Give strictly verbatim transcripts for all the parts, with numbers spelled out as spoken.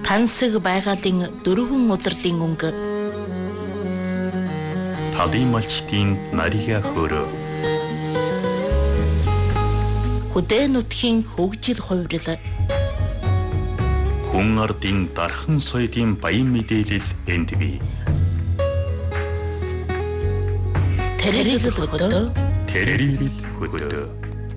Тансаг байгалийн дөрвөн улирлын өнгө. Талын малчдын нарига хөөрөө. Хөдөө нутгийн хөгжил хувирал. Хүн ардын дархан соёлын баян мэдээлэл энд бий. Тэрэгэл хөдөө. Тэрэгэл хөдөө.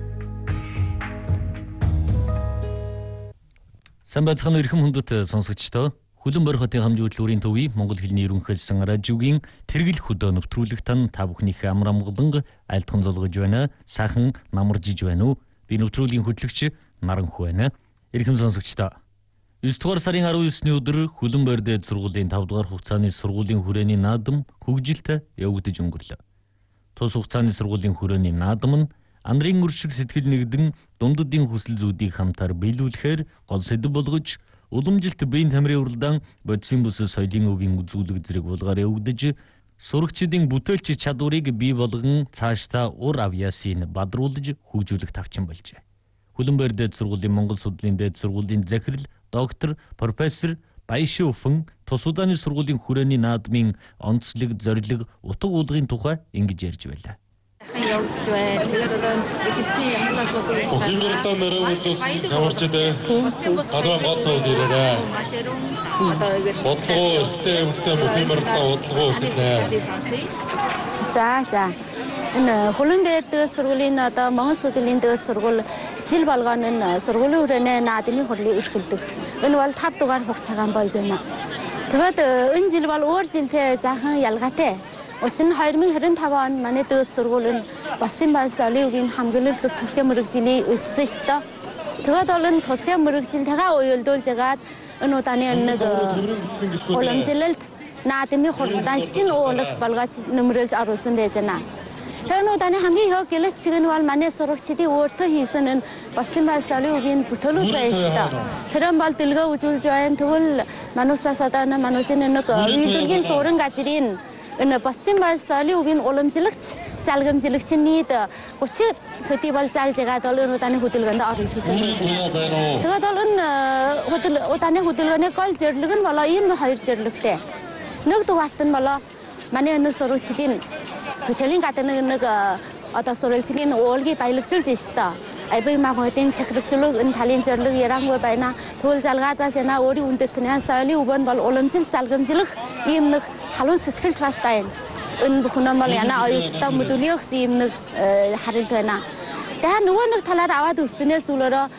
Самбайцхан өрхөм хүндэт сонсогчдоо Хүлэн Бор хотын хамжуулалт үрийн төвийн Монгол хэлний ерөнхийлсөн радиогийн Тэрэгэл хөдөө нэвтрүүлэг тань та бүхнийхээ амар амгалан айлтхан золгож байна. Сайхан намаржиж байна уу? Би нэвтрүүлгийн хөтлөгч Наранху байна. Эрхэм сонсогчдоо девять дугаар сарын арван есний өдөр Хүлэн Бор дээд сургуулийн тавд дугаар хугацааны сургуулийн хүрээний наадам хөгжилтэй явагдаж өнгөрлөө. Тус хугацааны сургуулийн хүрээний наадам нь Андрын үршиг сэтгэл нэгдэн дунддын хүсэл зүүдийг хамтаар биелүүлэхээр гол сэдэв болгож уламжилт биеийн тамирын уралдаан бодисын бүс соёлын өвийн үзүүлэг зэрэг булгаар явагдаж сурагчдын бүтээлч чадварыг бий болгон цаашдаа ур авьяасыг бадруулж хөгжүүлэх тавчин болжээ. Хүлэн Бор дээд сургуулийн Монгол судлалын дээд сургуулийн захирал доктор профессор Баяшин Уфан тус удааны сургуулийн хүрээний наадмын онцлог зорилго утга уулгын тухай ингэж ярьж байлаа. явагдаж байна. Тэгээд одоо эхлэлтийн яснаас бас Химэрдэ нэрээс явж дээ. Одоо гол тоо дээрээ. Одоо ингэж бодлого өртөө өртөө химэрдэ бодлого өртөө. За за. Энэ Хүлэн Бор дээд сургуулийн одоо Монгол судлалын дээд сургууль жил болгоно энэ сургуулийн хүрээний наадмын хурлыг эрхэлдэг. Энэ бол тавд дугаар хугацаагаан болж байна. Тэгээд энэ жил бол өөр жилтэй заахан ялгаатай. Учир нь two thousand twenty-five онд манай дээд сургууль нь Босын баяр соёлын өвгийн хамгаалалт тусгай мэргэжлийн өссөн шүү дээ. Тэгээд бол энэ тусгай мэргэжилтэйгээ уялдуулж ягаад энэ удааны нэг уламжлалт наадмын хурлаа шинэ уулах болгож нэмрэлж оруулсан байж байна. Тэгээд энэ удааны хамгийн их гэлэцэг нь бол манай сурагчдын өөртөө хийсэн энэ Босын баяр соёлын өвгийн бүтээлүүд байна шүү дээ. Тэр нь бол дэлгөө үзүүлж байна. Тэгвэл манусаас одоо манусын нэг үйлдвэрийн суурин газрын энэ Босын баяр соёлын өвгийн уламжлагч залгамжлагчийн нийт thirty төдий бол залж ягаад бол энэ удааны хөдөлгөөнд оруулж хийсэн юм. Тэгээд бол энэ удааны хөдөлгөөний гол зорилго нь болоо ийм хоёр зорилготой. Нэг дугаарт нь болоо манай энэ сурагчдын хичээлийн гадна нэг одоо сурагчдын уулгийг баялагжуулж байна. Айбай магадын чахрагчлог энэ талын зорилго ярангуй байна. Тэгвэл залгаад бас яна өөрийн үндэтгэн соёлын өвөн бол уламжлалт залгамжлах ийм нэг халуун сэтгэлж бас байна. Энэ бүхэн бол яна оюуттай мөдөлгөх ийм нэг харилт байна. Тэгэхээр нөгөө нэг талаар аваад өснөөс үлээрээ